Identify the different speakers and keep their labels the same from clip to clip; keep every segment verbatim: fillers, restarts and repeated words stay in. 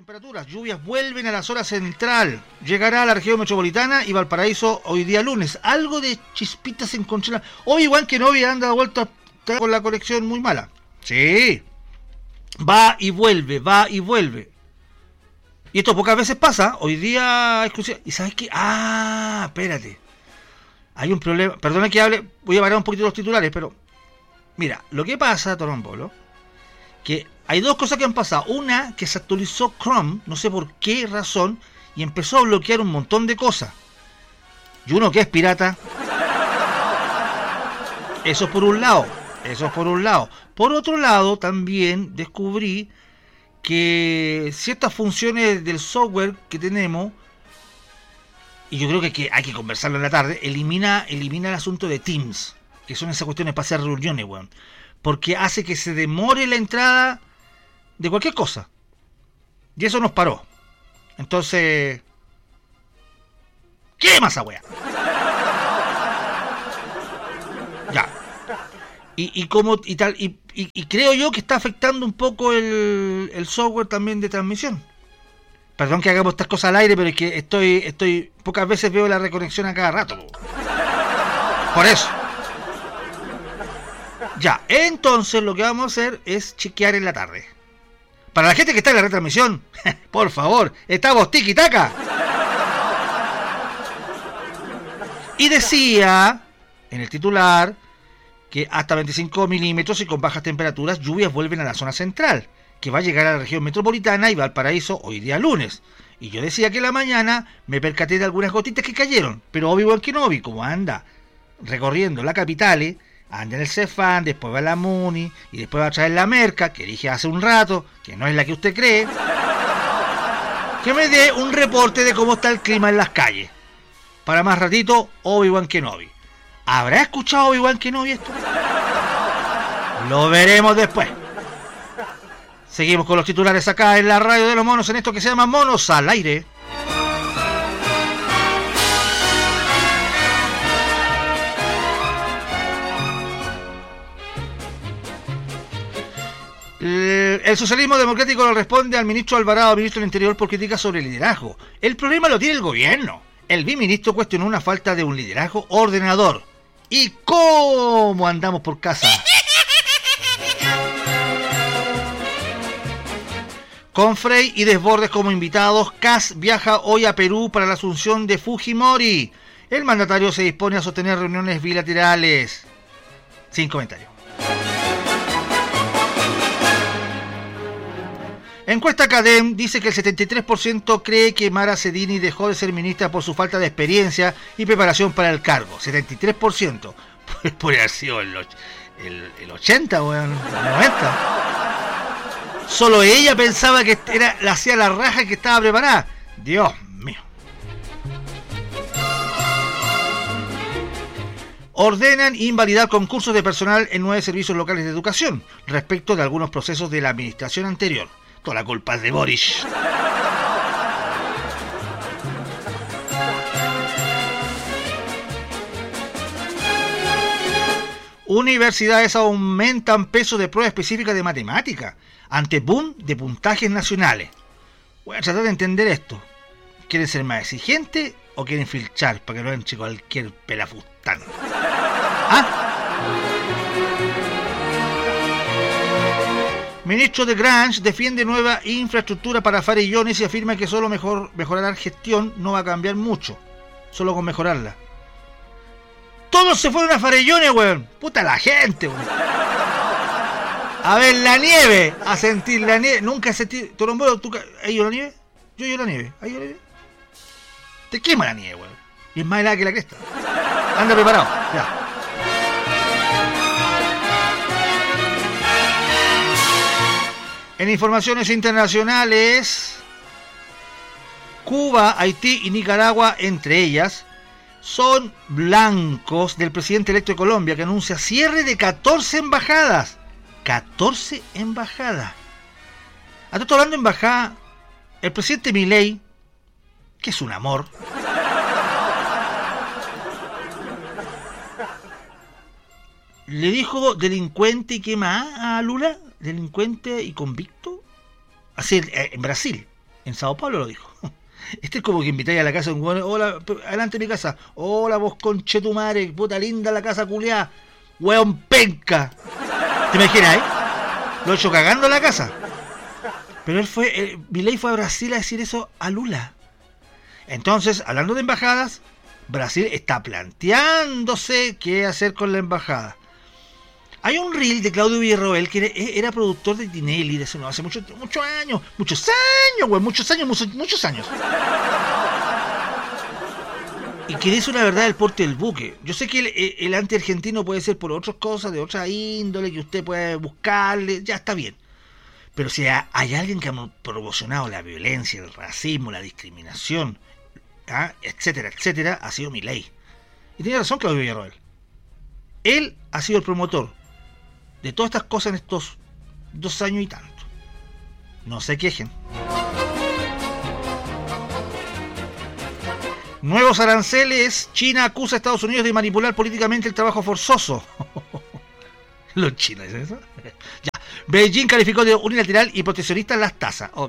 Speaker 1: temperaturas, lluvias vuelven a la zona central. Llegará a la región metropolitana y Valparaíso hoy día lunes. Algo de chispitas en Conchela. Hoy igual que Novia anda de vuelta con la conexión muy mala. Sí. Va y vuelve, va y vuelve. Y esto pocas veces pasa. Hoy día exclusiva. ¿Y sabes qué? Ah, espérate. Hay un problema. Perdona que hable. Voy a parar un poquito los titulares, pero... Mira, lo que pasa, Torombolo, que hay dos cosas que han pasado. Una, que se actualizó Chrome, no sé por qué razón, y empezó a bloquear un montón de cosas. Y uno que es pirata. Eso por un lado. Eso por un lado. Por otro lado, también descubrí que ciertas funciones del software que tenemos, y yo creo que hay que, hay que conversarlo en la tarde, elimina, elimina el asunto de Teams, que son esas cuestiones para hacer reuniones, weón. Porque hace que se demore la entrada de cualquier cosa. Y eso nos paró. Entonces... ¿qué más, weá? Ya. Y, y como y tal y, y, y creo yo que está afectando un poco el, el software también de transmisión. Perdón que hagamos estas cosas al aire, pero es que estoy estoy pocas veces veo la reconexión a cada rato. Por eso. Ya, entonces lo que vamos a hacer es chequear en la tarde. Para la gente que está en la retransmisión, por favor, estamos tiki-taka. Y decía en el titular que hasta veinticinco milímetros y con bajas temperaturas, lluvias vuelven a la zona central, que va a llegar a la región metropolitana y Valparaíso hoy día lunes. Y yo decía que en la mañana me percaté de algunas gotitas que cayeron, pero Obi-Wan Kenobi, como anda recorriendo la capital, anda en el Cefán, después va a la Muni y después va a traer la Merca, que dije hace un rato, que no es la que usted cree, que me dé un reporte de cómo está el clima en las calles. Para más ratito, Obi-Wan Kenobi. ¿Habrá escuchado Obi-Wan Kenobi esto? Lo veremos después. Seguimos con los titulares acá en la radio de los monos, en esto que se llama Monos al Aire. El socialismo democrático le responde al ministro Alvarado, ministro del Interior, por críticas sobre el liderazgo. El problema lo tiene el gobierno. El biministro cuestionó una falta de un liderazgo ordenador. ¿Y cómo andamos por casa? Con Frey y Desbordes como invitados, Kast viaja hoy a Perú para la asunción de Fujimori. El mandatario se dispone a sostener reuniones bilaterales. Sin comentarios. Encuesta Cadem dice que el setenta y tres por ciento cree que Mara Sedini dejó de ser ministra por su falta de experiencia y preparación para el cargo. setenta y tres por ciento. Puede haber sido el, el, el ochenta o el noventa. Solo ella pensaba que era, la hacía la raja y que estaba preparada. Dios mío. Ordenan invalidar concursos de personal en nueve servicios locales de educación respecto de algunos procesos de la administración anterior. Toda la culpa es de Boris. Universidades aumentan peso de prueba específica de matemática ante boom de puntajes nacionales. Voy a tratar de entender esto. ¿Quieren ser más exigentes o quieren filtrar para que no entre cualquier pelafustán? ¿Ah? Ministro de Grange defiende nueva infraestructura para farellones y afirma que solo mejor mejorar la gestión no va a cambiar mucho. Solo con mejorarla. Todos se fueron a farellones, weón. Puta la gente, weón. A ver la nieve. A sentir la nieve. Nunca sentí... Torombolo, ¿tú has ido la nieve? Yo he ido la nieve. ¿Has ido la nieve? Te quema la nieve, weón. Y es más helada que la cresta. Anda preparado. Ya. En informaciones internacionales, Cuba, Haití y Nicaragua, entre ellas, son blancos del presidente electo de Colombia, que anuncia cierre de catorce embajadas. catorce embajadas. Hasta estoy hablando de embajada, el presidente Milei, que es un amor, le dijo delincuente y qué más a Lula. Delincuente y convicto, así en Brasil, En Sao Paulo lo dijo. Este es como que invitáis a la casa de un hueón. Hola, adelante mi casa. Hola vos conchetumare, puta linda la casa culiá. Hueón penca. ¿Te imaginas, eh? Lo he hecho cagando la casa. Pero él fue, eh, Milei fue a Brasil a decir eso a Lula. Entonces, hablando de embajadas, Brasil está planteándose qué hacer con la embajada. Hay un reel de Claudio Villarroel que era, era productor de Tinelli de eso, no, hace muchos muchos años, muchos años, güey, muchos años, muchos, muchos años. Y que dice una verdad del porte del buque. Yo sé que el, el anti-argentino puede ser por otras cosas, de otra índole, que usted puede buscarle, ya está bien. Pero si hay alguien que ha promocionado la violencia, el racismo, la discriminación, ¿ah? etcétera, etcétera, ha sido Milei. Y tiene razón Claudio Villarroel. Él ha sido el promotor de todas estas cosas en estos dos años y tanto. No se quejen. Nuevos aranceles. China acusa a Estados Unidos de manipular políticamente el trabajo forzoso. Los chinos dicen eso. Ya. Beijing calificó de unilateral y proteccionista las tasas. Ok.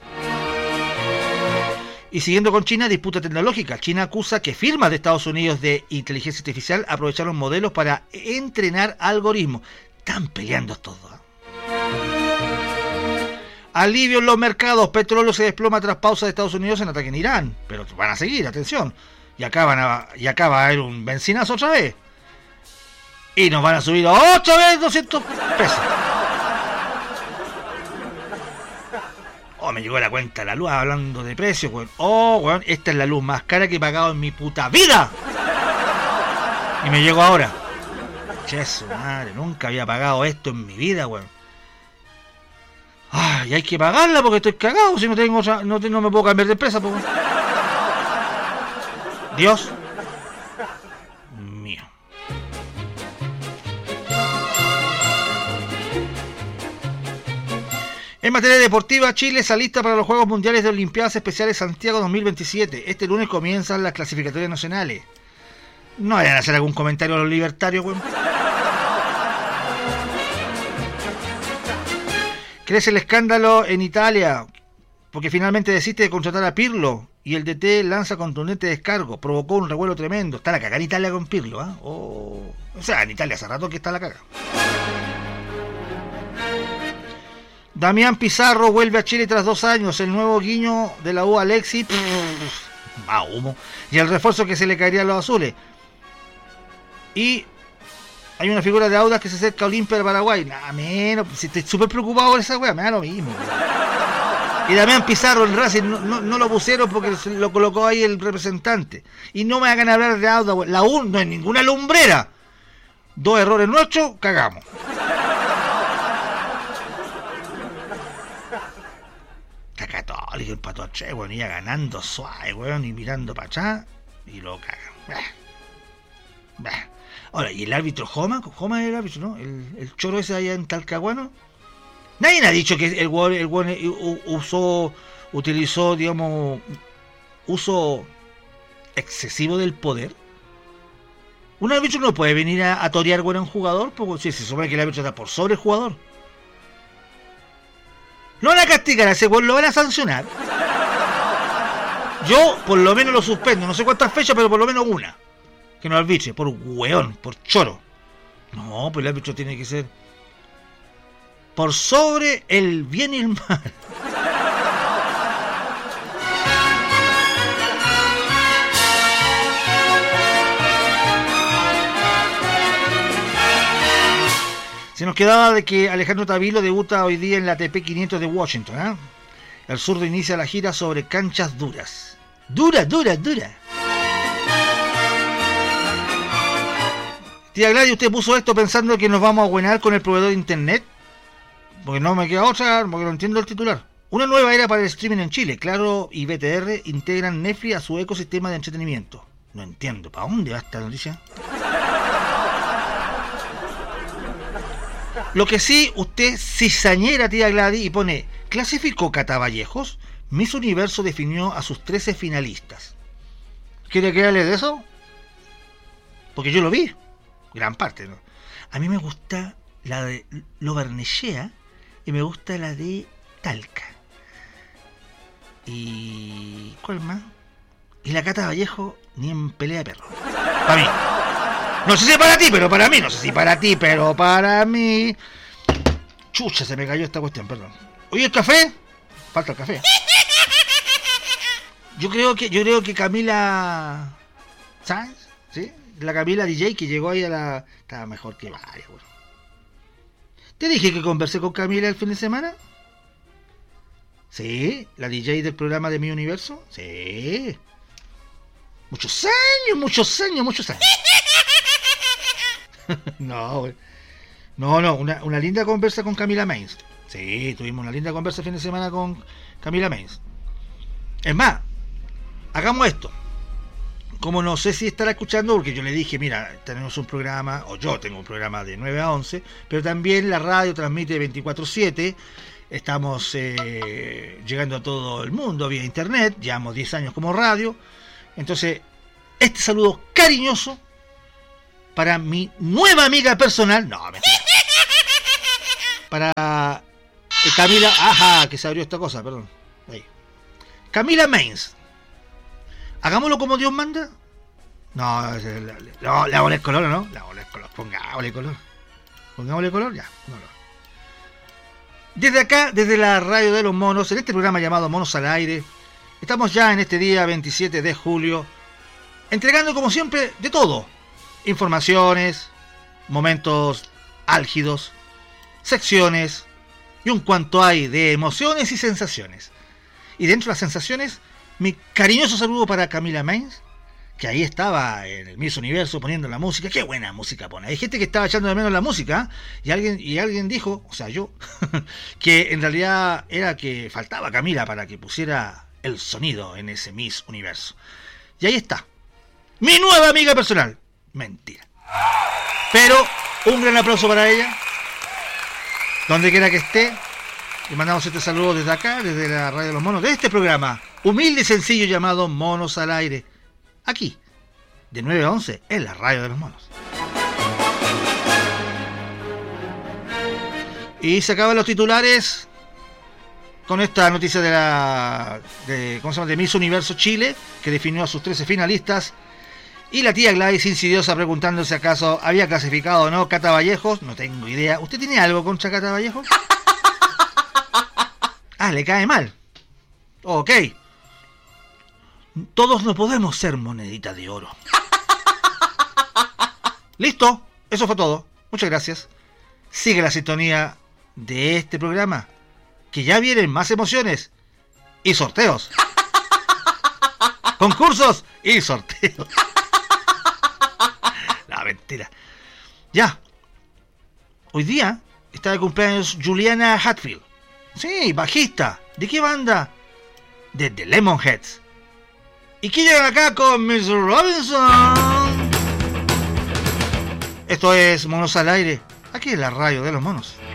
Speaker 1: Y siguiendo con China, disputa tecnológica. China acusa que firmas de Estados Unidos de inteligencia artificial aprovecharon modelos para entrenar algoritmos. Están peleando estos dos. Alivio en los mercados. Petróleo se desploma tras pausa de Estados Unidos en ataque en Irán. Pero van a seguir, atención. Y acá, van a, y acá va a haber un benzinazo otra vez. Y nos van a subir otra vez doscientos pesos. Oh, me llegó la cuenta de la luz hablando de precios, weón. Oh, weón, esta es la luz más cara que he pagado en mi puta vida. Y me llegó ahora. Che, su madre, nunca había pagado esto en mi vida, weón. Ay, hay que pagarla porque estoy cagado. Si no tengo otra, no, no me puedo cambiar de empresa, pues. Dios mío. En materia deportiva, Chile se alista para los Juegos Mundiales de Olimpiadas Especiales Santiago dos mil veintisiete. Este lunes comienzan las clasificatorias nacionales. No vayan a hacer algún comentario a los libertarios, weón. Crece el escándalo en Italia porque finalmente desiste de contratar a Pirlo y el D T lanza contundente descargo. Provocó un revuelo tremendo. Está la cagada en Italia con Pirlo, ¿eh? Oh. O sea, en Italia hace rato que está la cagada. Damián Pizarro vuelve a Chile tras dos años. El nuevo guiño de la U Alexis. Va humo. Y el refuerzo que se le caería a los azules. Y hay una figura de Audax que se acerca a Olimpia de Paraguay. Nada menos. Si estoy súper preocupado por esa weá, me da lo mismo. Y Damián Pizarro en Racing no, no, no lo pusieron porque lo colocó ahí el representante. Y no me hagan hablar de Audax. La U no es ninguna lumbrera. Dos errores nuestros, cagamos. La Católica empató a tres, weón, iba ganando suave, weón, y mirando para allá, y lo cagan. Bah. Bah. Ahora, ¿y el árbitro Joma? Joma es el árbitro, ¿no? El, el choro ese allá en Talcahuano. Nadie ha dicho que el weón, el weón usó, utilizó, digamos, uso excesivo del poder. Un árbitro no puede venir a, a torear, weón, a un jugador, porque si se supone que el árbitro está por sobre el jugador. Lo van a castigar a ese weón, lo van a sancionar. Yo por lo menos lo suspendo, no sé cuántas fechas, pero por lo menos una. Que no arbitre, por weón, por choro. No, pues el árbitro tiene que ser por sobre el bien y el mal. Se nos quedaba de que Alejandro Tavilo debuta hoy día en la A T P quinientos de Washington, ¿eh? El zurdo inicia la gira sobre canchas duras. Dura, dura, dura. Tía Gladys, ¿usted puso esto pensando que nos vamos a buenar con el proveedor de internet? Porque no me queda otra, porque no entiendo el titular. Una nueva era para el streaming en Chile. Claro y B T R integran Netflix a su ecosistema de entretenimiento. No entiendo, ¿para dónde va esta noticia? Lo que sí, usted cizañera, tía Gladys, y pone, ¿clasificó Cata Vallejos? Miss Universo definió a sus trece finalistas. ¿Quiere que hable de eso? Porque yo lo vi, gran parte, ¿no? A mí me gusta la de Lo Barnechea y me gusta la de Talca. Y... ¿cuál más? Y la Cata Vallejo ni en pelea de perro. Para mí. No sé si para ti, pero para mí. No sé si para ti, pero para mí. Chucha, se me cayó esta cuestión, perdón. Oye, ¿el café? Falta el café. Yo creo que yo creo que Camila Sáenz, ¿sí? La Camila D J que llegó ahí a la... Estaba mejor que varias, bueno. ¿Te dije que conversé con Camila el fin de semana? Sí, la D J del programa de Mi Universo. Sí. Muchos años, muchos años, muchos años. No, güey. No, no, una, una linda conversa con Camila Mains. Sí, tuvimos una linda conversa el fin de semana con Camila Mains. Es más, hagamos esto. Como no sé si estará escuchando, porque yo le dije, mira, tenemos un programa, o yo tengo un programa de nueve a once, pero también la radio transmite veinticuatro siete, estamos eh, llegando a todo el mundo vía internet, llevamos diez años como radio, entonces, este saludo cariñoso para mi nueva amiga personal, no, mentira, para eh, Camila, ajá, que se abrió esta cosa, perdón, ahí. Camila Mains. Hagámoslo como Dios manda. No, no, le hago el color, ¿no? Le hago el color, pongámosle color. Pongámosle color, ya. No, no. Desde acá, desde la radio de los monos, en este programa llamado Monos al Aire, estamos ya en este día veintisiete de julio, entregando como siempre de todo. Informaciones, momentos álgidos, secciones y un cuanto hay de emociones y sensaciones. Y dentro de las sensaciones, mi cariñoso saludo para Camila Mains, que ahí estaba en el Miss Universo poniendo la música. Qué buena música pone. Hay gente que estaba echando de menos la música, ¿eh? y alguien y alguien dijo, o sea yo, que en realidad era que faltaba Camila para que pusiera el sonido en ese Miss Universo. Y ahí está. Mi nueva amiga personal. Mentira. Pero un gran aplauso para ella. Donde quiera que esté. Le mandamos este saludo desde acá, desde la Radio de los Monos, de este programa humilde y sencillo llamado Monos al Aire. Aquí, de nueve a once, en la Radio de los Monos. Y se acaban los titulares con esta noticia de la de, ¿cómo se llama? de Miss Universo Chile, que definió a sus trece finalistas. Y la tía Gladys insidiosa preguntándose acaso había clasificado o no Cata Vallejos. No tengo idea. ¿Usted tiene algo contra Cata Vallejos? Ah, le cae mal. Ok. Todos no podemos ser monedita de oro. Listo. Eso fue todo. Muchas gracias. Sigue la sintonía de este programa, que ya vienen más emociones y sorteos. Concursos y sorteos. La mentira. Ya. Hoy día está de cumpleaños Juliana Hatfield. Sí, bajista. ¿De qué banda? De The Lemonheads. ¿Y qué llegan acá con Miss Robinson? Esto es Monos al Aire, aquí en la Radio de los Monos.